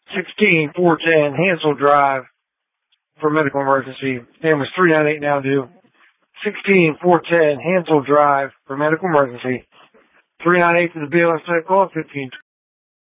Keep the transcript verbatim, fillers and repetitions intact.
sixteen four ten Hansel Drive for medical emergency. Families three nine eight now due. sixteen four ten Hansel Drive for medical emergency. three nine eight to the B L S call, fifteen